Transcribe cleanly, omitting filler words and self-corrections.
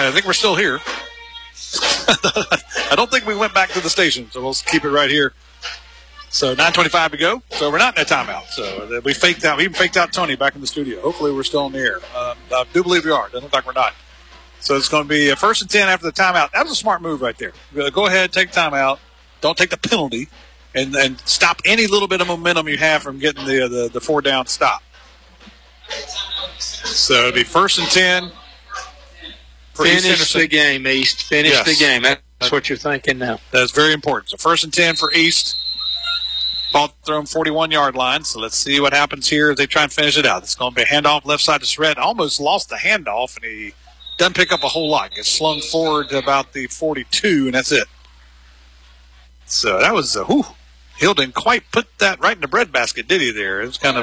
I think we're still here. I don't think we went back to the station, so we'll keep it right here. So 9:25 to go. So we're not in a timeout. So we faked out. We even faked out Tony back in the studio. Hopefully we're still in the air. I do believe we are. Doesn't look like we're not. So it's going to be a 1st and 10 after the timeout. That was a smart move right there. Go ahead, take timeout. Don't take the penalty, and stop any little bit of momentum you have from getting the 4-down stop. So it'll be 1st and 10. Finish the game, East. Finish the game. That's what you're thinking now. That's very important. So 1st and 10 for East. Ball thrown 41-yard line. So let's see what happens here as they try and finish it out. It's going to be a handoff left side to Surratt. Almost lost the handoff, and he doesn't pick up a whole lot. Gets slung forward to about the 42, and that's it. So that was Hill didn't quite put that right in the breadbasket, did he there? It was kind of